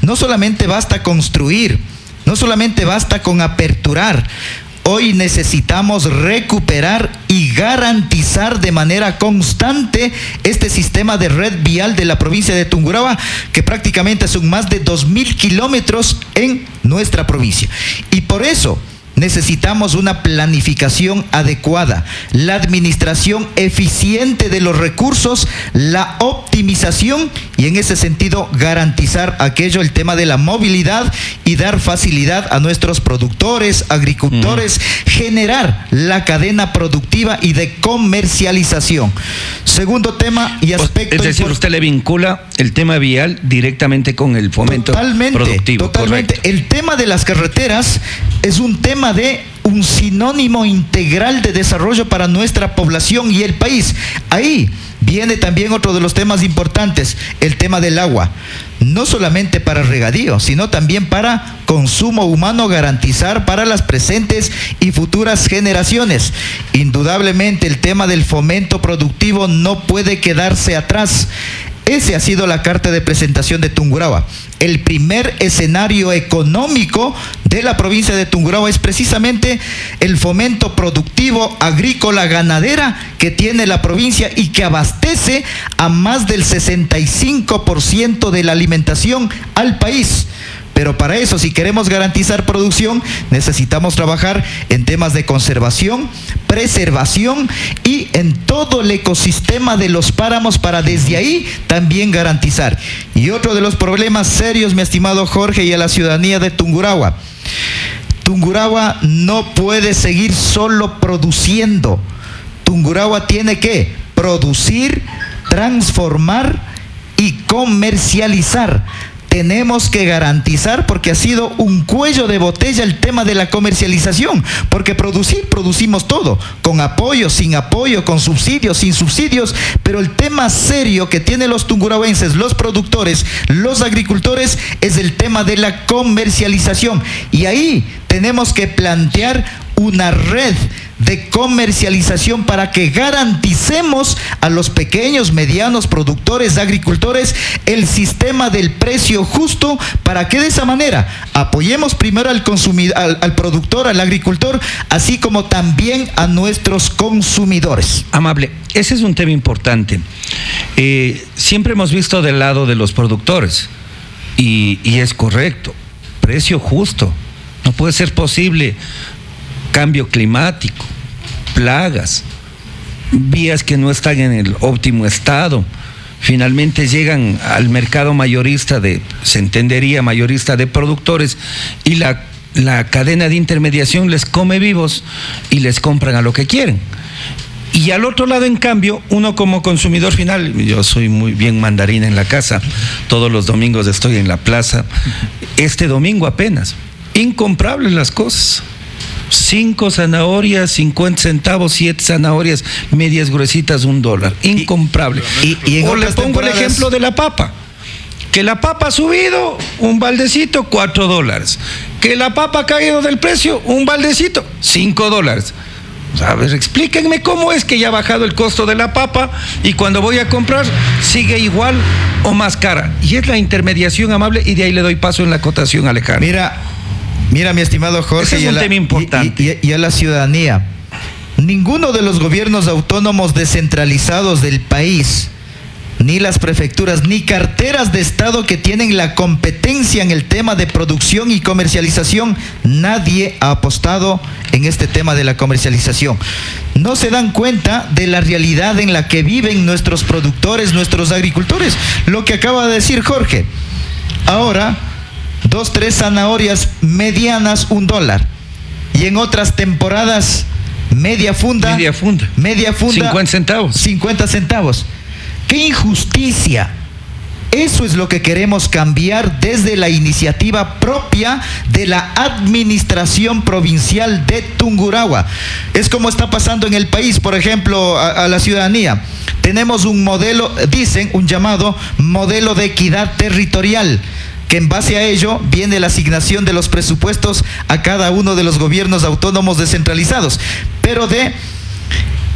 No solamente basta construir, no solamente basta con aperturar. Hoy necesitamos recuperar y garantizar de manera constante este sistema de red vial de la provincia de Tungurahua, que prácticamente son más de 2.000 kilómetros en nuestra provincia. Y por eso necesitamos una planificación adecuada, la administración eficiente de los recursos, la optimización y en ese sentido garantizar el tema de la movilidad y dar facilidad a nuestros productores, agricultores, generar la cadena productiva y de comercialización. Segundo tema y aspecto. Es decir, usted le vincula el tema vial directamente con el fomento productivo. Totalmente. Correcto. El tema de las carreteras es un tema de un sinónimo integral de desarrollo para nuestra población y el país. Ahí viene también otro de los temas importantes, el tema del agua. No solamente para regadío, sino también para consumo humano, garantizar para las presentes y futuras generaciones. Indudablemente el tema del fomento productivo no puede quedarse atrás. Ese ha sido la carta de presentación de Tungurahua. El primer escenario económico de la provincia de Tungurahua es precisamente el fomento productivo agrícola ganadera que tiene la provincia y que abastece a más del 65% de la alimentación al país. Pero para eso, si queremos garantizar producción, necesitamos trabajar en temas de conservación, preservación y en todo el ecosistema de los páramos para desde ahí también garantizar. Y otro de los problemas serios, mi estimado Jorge, y a la ciudadanía de Tungurahua. Tungurahua no puede seguir solo produciendo. Tungurahua tiene que producir, transformar y comercializar. Tenemos que garantizar, porque ha sido un cuello de botella el tema de la comercialización, porque producimos todo, con apoyo, sin apoyo, con subsidios, sin subsidios, pero el tema serio que tienen los tungurahuenses, los productores, los agricultores, es el tema de la comercialización. Y ahí tenemos que plantear una red de comercialización para que garanticemos a los pequeños, medianos productores, agricultores, el sistema del precio justo, para que de esa manera apoyemos primero al consumidor, al productor, al agricultor, así como también a nuestros consumidores. Amable, ese es un tema importante. Siempre hemos visto del lado de los productores y es correcto, precio justo. No puede ser posible cambio climático, plagas, vías que no están en el óptimo estado, finalmente llegan al mercado mayorista se entendería mayorista de productores, y la cadena de intermediación les come vivos y les compran a lo que quieren. Y al otro lado, en cambio, uno como consumidor final, yo soy muy bien mandarina en la casa, todos los domingos estoy en la plaza, este domingo apenas, incomprables las cosas. 5 zanahorias, 50 centavos, 7 zanahorias medias gruesitas, $1. Incomprable. O le pongo el ejemplo de la papa. Que la papa ha subido, un baldecito, $4. Que la papa ha caído del precio, un baldecito, $5. A ver, explíquenme cómo es que ya ha bajado el costo de la papa y cuando voy a comprar sigue igual o más cara. Y es la intermediación, Amable, y de ahí le doy paso en la acotación, Alejandro. Mira, mi estimado Jorge, ese es un tema importante. Y a la ciudadanía, ninguno de los gobiernos autónomos descentralizados del país, ni las prefecturas, ni carteras de Estado que tienen la competencia en el tema de producción y comercialización, nadie ha apostado en este tema de la comercialización. No se dan cuenta de la realidad en la que viven nuestros productores, nuestros agricultores. Lo que acaba de decir Jorge, ahora 2, 3 zanahorias medianas, $1. Y en otras temporadas, media funda, 50 centavos. ¡Qué injusticia! Eso es lo que queremos cambiar desde la iniciativa propia de la administración provincial de Tungurahua. Es como está pasando en el país, por ejemplo, a la ciudadanía. Tenemos un modelo, dicen, un llamado modelo de equidad territorial, que en base a ello viene la asignación de los presupuestos a cada uno de los gobiernos autónomos descentralizados, pero de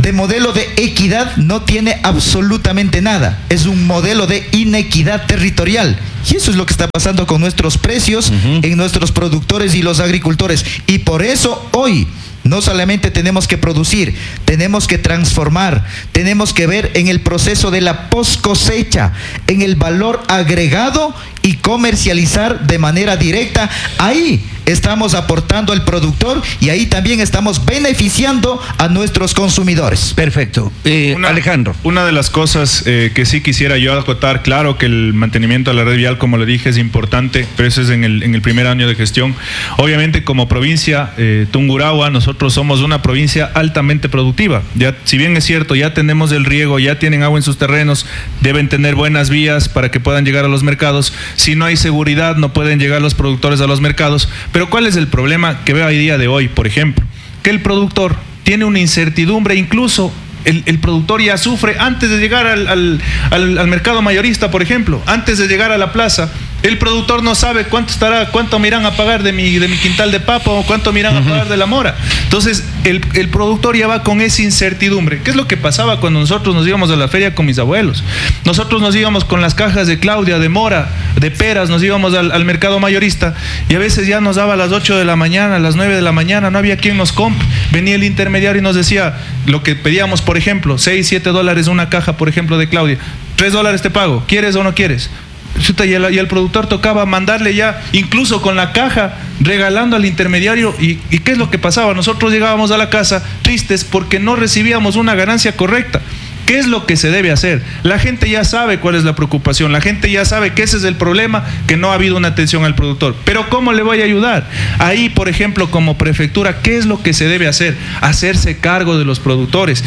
de modelo de equidad no tiene absolutamente nada. Es un modelo de inequidad territorial. Y eso es lo que está pasando con nuestros precios en nuestros productores y los agricultores. Y por eso hoy no solamente tenemos que producir, tenemos que transformar, tenemos que ver en el proceso de la post cosecha, en el valor agregado y comercializar de manera directa. Ahí estamos aportando al productor y ahí también estamos beneficiando a nuestros consumidores. Perfecto. Alejandro. Una de las cosas que sí quisiera yo acotar, claro que el mantenimiento de la red vial, como le dije, es importante, pero eso es en el primer año de gestión. Obviamente, como provincia Tungurahua, nosotros somos una provincia altamente productiva. Ya, si bien es cierto, ya tenemos el riego, ya tienen agua en sus terrenos, deben tener buenas vías para que puedan llegar a los mercados. Si no hay seguridad, no pueden llegar los productores a los mercados. Pero ¿cuál es el problema que veo hoy día de hoy? Por ejemplo, que el productor tiene una incertidumbre, incluso el productor ya sufre antes de llegar al mercado mayorista, por ejemplo, antes de llegar a la plaza. El productor no sabe cuánto me irán a pagar de mi quintal de papa o cuánto me irán a pagar de la mora. Entonces, el productor ya va con esa incertidumbre. ¿Qué es lo que pasaba cuando nosotros nos íbamos a la feria con mis abuelos? Nosotros nos íbamos con las cajas de Claudia, de mora, de peras, nos íbamos al mercado mayorista y a veces ya nos daba a las 8 de la mañana, a las 9 de la mañana, no había quien nos compre. Venía el intermediario y nos decía lo que pedíamos, por ejemplo, $6, $7 una caja, por ejemplo, de Claudia. $3 te pago, ¿quieres o no quieres? Y el productor tocaba mandarle ya, incluso con la caja, regalando al intermediario. ¿Y qué es lo que pasaba? Nosotros llegábamos a la casa tristes porque no recibíamos una ganancia correcta. ¿Qué es lo que se debe hacer? La gente ya sabe cuál es la preocupación, la gente ya sabe que ese es el problema, que no ha habido una atención al productor. Pero ¿cómo le voy a ayudar? Ahí, por ejemplo, como prefectura, ¿qué es lo que se debe hacer? Hacerse cargo de los productores.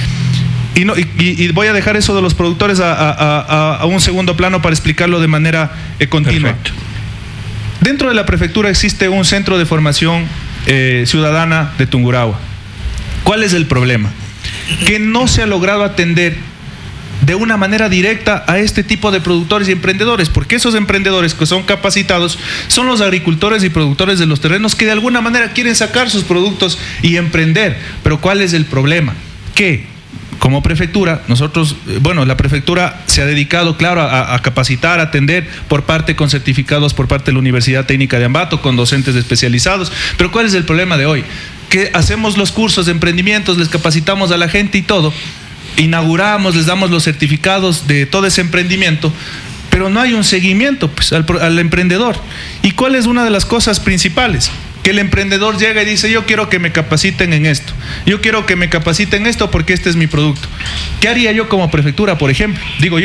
Y voy a dejar eso de los productores a un segundo plano para explicarlo de manera continua. Perfecto. Dentro de la prefectura existe un centro de formación ciudadana de Tungurahua. ¿Cuál es el problema? Que no se ha logrado atender de una manera directa a este tipo de productores y emprendedores, porque esos emprendedores que son capacitados son los agricultores y productores de los terrenos que de alguna manera quieren sacar sus productos y emprender. Pero ¿cuál es el problema? Que como prefectura, la prefectura se ha dedicado, claro, a capacitar, a atender con certificados por parte de la Universidad Técnica de Ambato, con docentes especializados. Pero ¿cuál es el problema de hoy? Que hacemos los cursos de emprendimientos, les capacitamos a la gente y todo, inauguramos, les damos los certificados de todo ese emprendimiento, pero no hay un seguimiento pues, al emprendedor. ¿Y cuál es una de las cosas principales? Que el emprendedor llega y dice: yo quiero que me capaciten en esto, yo quiero que me capaciten en esto porque este es mi producto. ¿Qué haría yo como prefectura, por ejemplo?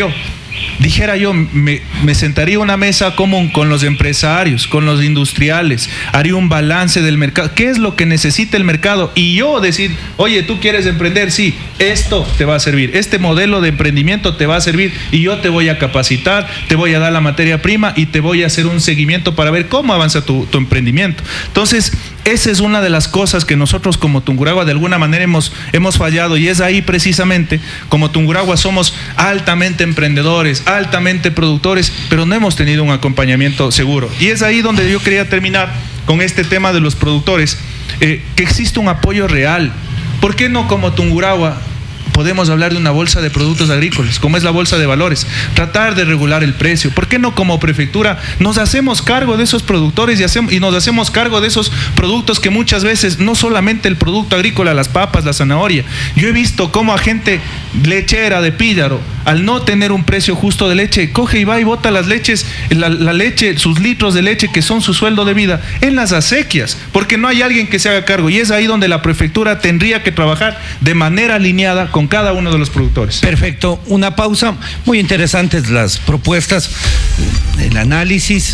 Dijera yo, me sentaría a una mesa común con los empresarios, con los industriales, haría un balance del mercado, qué es lo que necesita el mercado, y yo decir: oye, ¿tú quieres emprender? Sí, esto te va a servir, este modelo de emprendimiento te va a servir y yo te voy a capacitar, te voy a dar la materia prima y te voy a hacer un seguimiento para ver cómo avanza tu emprendimiento. Entonces, esa es una de las cosas que nosotros como Tungurahua de alguna manera hemos fallado, y es ahí precisamente, como Tungurahua somos altamente emprendedores, altamente productores, pero no hemos tenido un acompañamiento seguro. Y es ahí donde yo quería terminar con este tema de los productores, que existe un apoyo real. ¿Por qué no como Tungurahua podemos hablar de una bolsa de productos agrícolas, como es la bolsa de valores? Tratar de regular el precio. ¿Por qué no como prefectura nos hacemos cargo de esos productores y nos hacemos cargo de esos productos que muchas veces, no solamente el producto agrícola, las papas, la zanahoria? Yo he visto cómo a gente lechera de Píllaro, al no tener un precio justo de leche, coge y va y bota las leches, la leche, sus litros de leche que son su sueldo de vida, en las acequias, porque no hay alguien que se haga cargo. Y es ahí donde la prefectura tendría que trabajar de manera alineada con cada uno de los productores. Perfecto, una pausa. Muy interesantes las propuestas, el análisis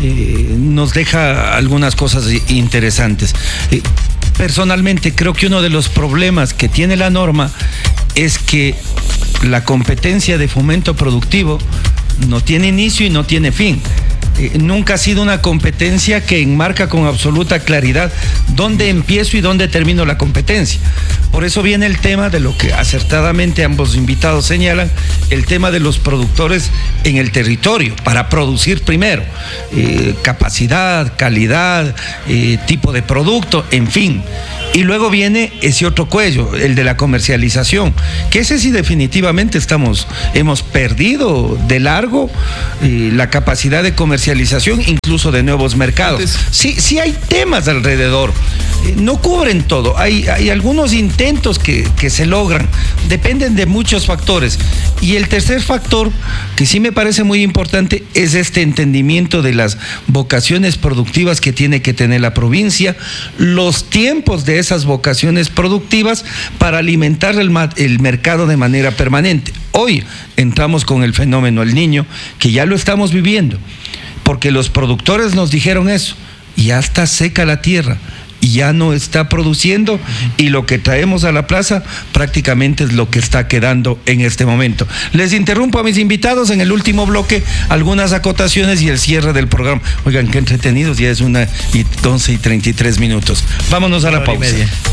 nos deja algunas cosas interesantes. Personalmente creo que uno de los problemas que tiene la norma es que la competencia de fomento productivo no tiene inicio y no tiene fin. Nunca ha sido una competencia que enmarca con absoluta claridad dónde empiezo y dónde termino la competencia. Por eso viene el tema de lo que acertadamente ambos invitados señalan, el tema de los productores en el territorio, para producir primero, capacidad, calidad, tipo de producto, en fin. Y luego viene ese otro cuello, el de la comercialización, que ese sí definitivamente hemos perdido de largo la capacidad de comercialización, incluso de nuevos mercados. Sí hay temas alrededor, no cubren todo, hay algunos intentos que se logran, dependen de muchos factores. Y el tercer factor, que sí me parece muy importante, es este entendimiento de las vocaciones productivas que tiene que tener la provincia, los tiempos de esas vocaciones productivas para alimentar el mercado de manera permanente. Hoy entramos con el fenómeno El Niño, que ya lo estamos viviendo, porque los productores nos dijeron eso, ya está seca la tierra, y ya no está produciendo, y lo que traemos a la plaza prácticamente es lo que está quedando en este momento. Les interrumpo a mis invitados en el último bloque, algunas acotaciones y el cierre del programa. Oigan, qué entretenidos, ya es 1:11:33. Vámonos a la pausa.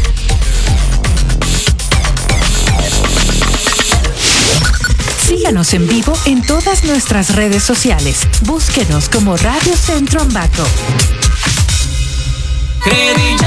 Síganos en vivo en todas nuestras redes sociales. Búsquenos como Radio Centro Ambato. Credit